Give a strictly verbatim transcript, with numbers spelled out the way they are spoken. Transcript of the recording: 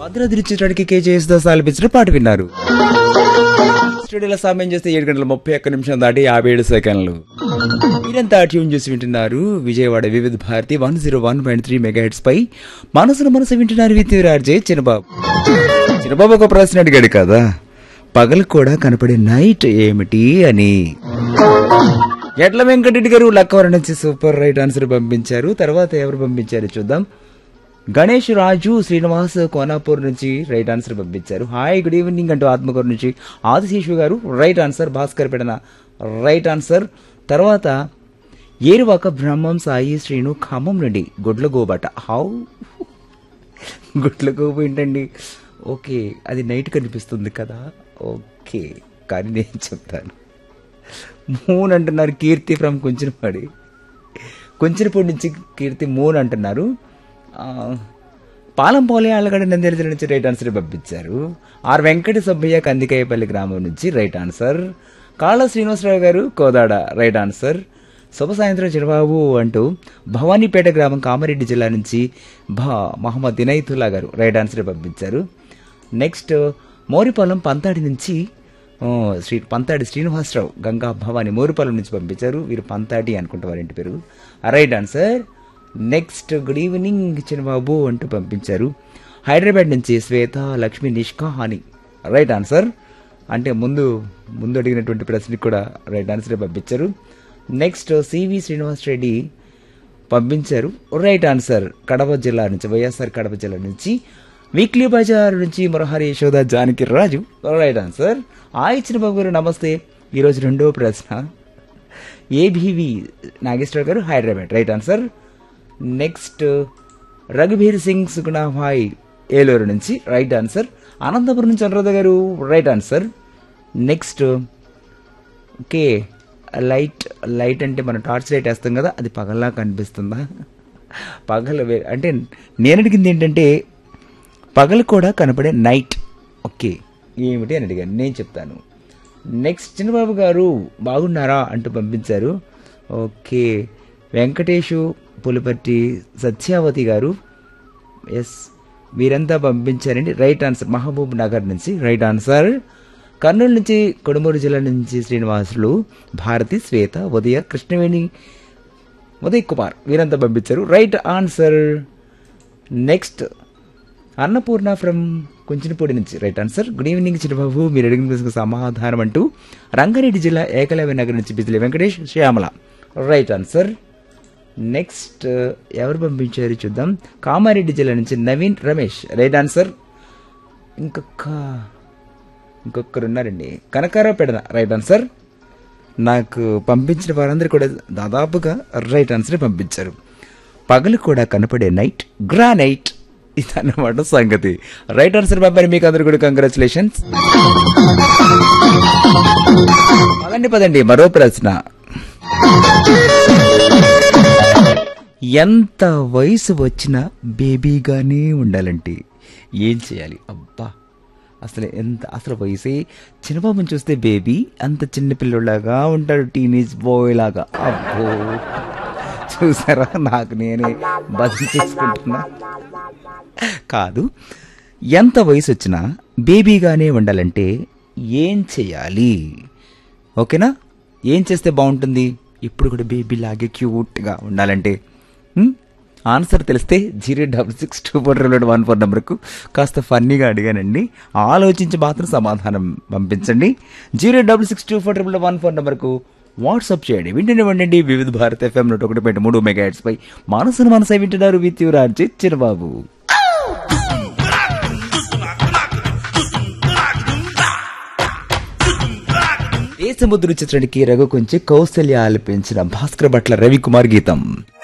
భద్రాద్రి చిత్రానికి కేజీఎస్ దాస్ ఆలపించిన పాట విన్నారు. స్టూడియోలో సమయం చేస్తే ఏడు గంటల ముప్పై ఒక్క నిమిషం దాటి యాభై ఏడు సెకండ్లు. మీరంతా ట్యూన్ చేసి వింటున్నారు విజయవాడ వివిధ Bharati one zero one point three mega heads పై మనసును మనసు వింటున్నారు విత్యూరార్జే చిన్నబాబు. చిన్నబాబు ఒక ప్రశ్న అడిగాడు కదా, పగలు కూడా కనపడే నైట్ ఏమిటి అని. ఎట్ల వెంకటరెడ్డి గారు లక్కవరం నుంచి సూపర్ రైట్ ఆన్సర్ పంపించారు. తర్వాత ఎవరు పంపించారు చూద్దాం. గణేష్ రాజు శ్రీనివాస్ కోనాపూర్ నుంచి రైట్ ఆన్సర్ పంపించారు. హాయ్ గుడ్ ఈవినింగ్ అంటూ ఆత్మకూరు నుంచి ఆదిశేషు గారు right answer. Bhaskar Pedana right answer. తర్వాత ఏరువాక బ్రహ్మం సాయి శ్రీను ఖమ్మం నుండి గుడ్లగోబట. హౌ గుడ్లగోబు ఏంటండి? ఓకే, అది నైట్ కనిపిస్తుంది కదా. ఓకే, కానీ నేను చెప్తాను. మూన్ అంటున్నారు కీర్తి ఫ్రమ్ కుంచినపాడి, కుంచినపూడి నుంచి కీర్తి మూన్ అంటున్నారు. పాలంపోలే ఆలగడ నంద్యాల జిల్లా నుంచి రైట్ ఆన్సర్ పంపించారు. ఆర్ వెంకట సుబ్బయ్య కందికాయపల్లి గ్రామం నుంచి రైట్ ఆన్సర్. కాళ్ళ శ్రీనివాసరావు గారు కోదాడ రైట్ ఆన్సర్. శుభ సాయంత్రం చిరబాబు అంటూ భవానీపేట గ్రామం కామారెడ్డి జిల్లా నుంచి భా మహమ్మద్ ఇనైతుల్లా గారు రైట్ ఆన్సర్ పంపించారు. నెక్స్ట్ మోరిపాలెం పంతాడి నుంచి శ్రీ పంతాడి శ్రీనివాసరావు గంగా భవాని మోరిపాలెం నుంచి పంపించారు. వీరు పంతాడి అనుకుంటా వారి ఇంటి పేరు. Right answer. Next good evening చిన్నబాబు అంటూ పంపించారు. హైదరాబాద్ నుంచి శ్వేత లక్ష్మి నిష్కా హాని రైట్ ఆన్సర్. అంటే ముందు ముందు అడిగినటువంటి ప్రశ్నకి కూడా రైట్ ఆన్సర్ పంపించారు. నెక్స్ట్ సివి శ్రీనివాస్ రెడ్డి పంపించారు రైట్ ఆన్సర్. కడప జిల్లా నుంచి వైఎస్ఆర్ కడప జిల్లా నుంచి. వీక్లీ బజార్ నుంచి మురహరి యశోద జానకి రాజు రైట్ ఆన్సర్. ఆయ్ చిన్నబాబు గారు నమస్తే. ఈరోజు రెండో ప్రశ్న ఏబీవి నాగేశ్వర గారు Hyderabad right answer. Next Raghubir Singh Sugunabai Eluru నుంచి రైట్ ఆన్సర్. అనంతపురం నుంచి అనురాధ గారు right answer. Next okay, light light అంటే మనం టార్చ్ లైట్ వేస్తాం కదా, అది పగల్లా కనిపిస్తుందా? పగలు అంటే నేను అడిగింది ఏంటంటే పగలు కూడా కనపడే నైట్. ఓకే, ఏమిటి అని అడిగాను, నేను చెప్తాను. నెక్స్ట్ చిన్నబాబు గారు బాగున్నారా అంటూ పంపించారు. ఓకే, వెంకటేషు పులిపర్తి సత్యావతి గారు ఎస్ వీరంతా పంపించారండి రైట్ ఆన్సర్. మహబూబ్ నగర్ నుంచి రైట్ ఆన్సర్. కర్నూలు నుంచి కొడుమూరు జిల్లా నుంచి శ్రీనివాసులు భారతి శ్వేత ఉదయ కృష్ణవేణి ఉదయ్ కుమార్ వీరంతా పంపించారు right answer. Next Annapurna from కుంచినపూడి నుంచి రైట్ ఆన్సర్. గుడ్ ఈవినింగ్ చిన్నబాబు, మీరు అడిగిన ప్రశ్నకు సమాధానం అంటూ రంగారెడ్డి జిల్లా ఏకలవ్య నగర్ నుంచి Bijili Venkatesh Shyamala right answer. Next ఎవరు పంపించారు చూద్దాం. కామారెడ్డి జిల్లా నుంచి నవీన్ రమేష్ రైట్ ఆన్సర్. ఇంకొక ఇంకొకరు ఉన్నారండి కనకారావు పెడన రైట్ ఆన్సర్. నాకు పంపించిన వారందరూ కూడా దాదాపుగా రైట్ ఆన్సర్ పంపించారు. పగలు కూడా కనపడే నైట్ గ్రానైట్ ఇదన్నమాట సంగతి. రైట్ ఆన్సర్ పంపారు మీకు అందరు కూడా కంగ్రాచులేషన్స్. పదండి పదండి మరో ప్రశ్న. ఎంత వయసు వచ్చినా బేబీగానే ఉండాలంటే ఏం చేయాలి? అబ్బా, అసలు ఎంత అసలు వయసే చిన్నబాబుని చూస్తే బేబీ, అంత చిన్నపిల్లలాగా ఉంటాడు, టీనేజ్ బాయ్ లాగా. అబ్బో చూసారా, నాకు నేనే బదులు చేసుకుంటున్నా. కాదు, ఎంత వయసు వచ్చినా బేబీగానే ఉండాలంటే ఏం చేయాలి? ఓకేనా, ఏం చేస్తే బాగుంటుంది? ఇప్పుడు కూడా బేబీ లాగే క్యూట్గా ఉండాలంటే ఆన్సర్ తెలిస్తే zero double six two four triple one four నెంబర్కు కాస్త ఫన్నీగా అడిగానండి, ఆలోచించి మాత్రం సమాధానం పంపించండి. Zero double six two four triple one four నెంబర్కు వాట్సాప్ చేయండి. వింటూనే ఉండండి వివిధ భారత్ ఎఫ్ఎం నూట ఒకటి పాయింట్ మూడు మెగా హెడ్స్ పై మనసును మనసై వింటున్నారు విత్యూరార్జే చిరబాబు. దేశముద్రు చిత్రానికి రఘు కొంచెం కౌశల్య ఆలపించిన భాస్కర్ భట్ల రవికుమార్ గీతం.